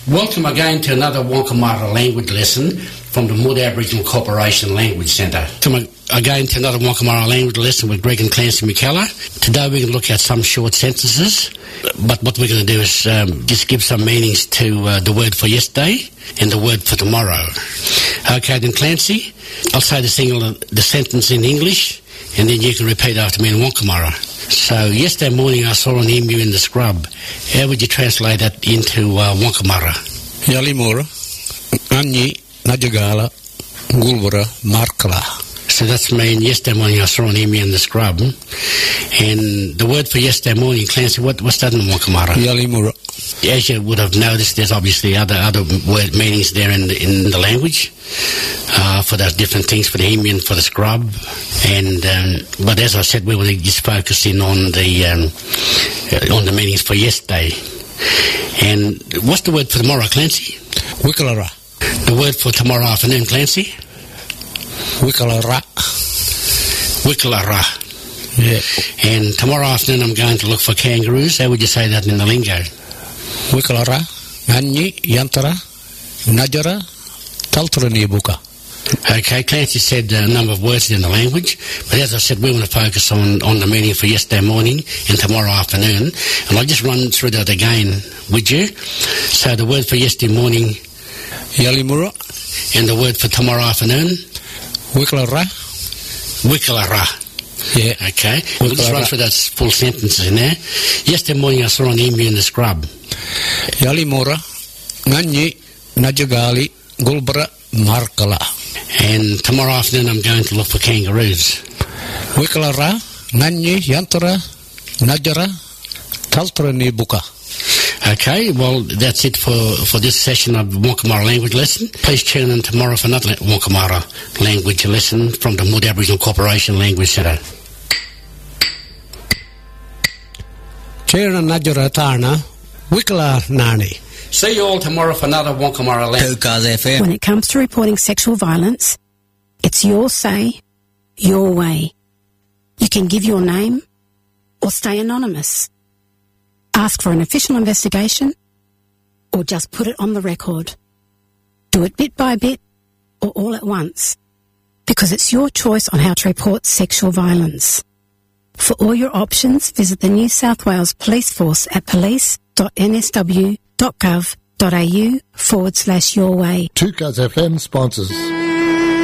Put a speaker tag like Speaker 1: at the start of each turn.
Speaker 1: Welcome again to another Wonkamara language lesson from the Mood Aboriginal Corporation Language Centre. Welcome again to another Wonkamara language lesson with Greg and Clancy McKellar. Today we're going to look at some short sentences, but what we're going to do is just give some meanings to the word for yesterday and the word for tomorrow. Okay, then Clancy, I'll say the sentence in English, and then you can repeat after me in Wonkamara. So, yesterday morning I saw an emu in the scrub. How would you translate that into Wonkamara?
Speaker 2: Yalimura, Anyi, Najagala, Gulbara, Markala.
Speaker 1: So that's mean yesterday morning I saw an emu in the scrub. And the word for yesterday morning, Clancy, what's that in Wonkamara?
Speaker 2: Yalimura.
Speaker 1: As you would have noticed, there's obviously other word meanings there in the language for those different things, for the emu and for the scrub. And but as I said, we will just focus in on the meanings for yesterday. And what's the word for tomorrow, Clancy?
Speaker 2: Wikalara.
Speaker 1: The word for tomorrow afternoon, Clancy?
Speaker 2: Wikalara.
Speaker 1: Wikalara.
Speaker 2: Yeah.
Speaker 1: And tomorrow afternoon I'm going to look for kangaroos. How would you say that in the lingo?
Speaker 2: Wikalara, Anyi, Yantara, Najara, Taltrani Buka.
Speaker 1: Okay, Clancy said a number of words in the language, but as I said, we want to focus on the meaning for yesterday morning and tomorrow afternoon. And I'll just run through that again with you. So the word for yesterday morning,
Speaker 2: Yalimura,
Speaker 1: and the word for tomorrow afternoon,
Speaker 2: Wikalara.
Speaker 1: Wikalara.
Speaker 2: Yeah.
Speaker 1: Okay. We'll just run through those full sentences in there. Yesterday morning I saw an emu in the scrub.
Speaker 2: Yalimura, Nanyi, Najagali, Gulbara, Markala.
Speaker 1: And tomorrow afternoon I'm going to look for kangaroos.
Speaker 2: Wikalara, Nanyi, Yantara, Najara, Taltrani Buka.
Speaker 1: Okay, well, that's it for this session of Wonkamara language lesson. Please tune in tomorrow for another Wonkamara language lesson from the Mood Aboriginal Corporation Language Centre.
Speaker 2: Chera Najara Tarna, Wikala Nani.
Speaker 1: See you all tomorrow for another Wonkamara lesson.
Speaker 3: When it comes to reporting sexual violence, it's your say, your way. You can give your name or stay anonymous. Ask for an official investigation or just put it on the record. Do it bit by bit or all at once, because it's your choice on how to report sexual violence. For all your options, visit the New South Wales Police Force at police.nsw.gov.au/your way.
Speaker 4: 2Cuz FM sponsors.